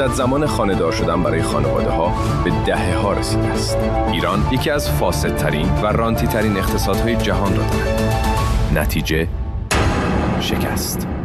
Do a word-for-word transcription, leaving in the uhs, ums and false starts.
مدت زمان خانه‌دار شدن برای خانواده‌ها به دهه‌ها رسیده است. ایران یکی از فاسدترین و رانتی ترین اقتصادهای جهان را دارد. نتیجه شکست.